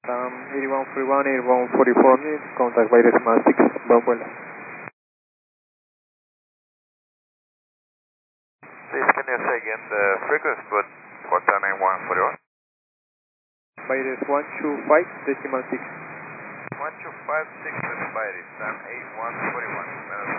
8141, 8144 minutes, contact by decimal 6, buen vuelo. Please can you say again the frequency for 10141? By this 125, decimal 6. 1256 is by this time 8141.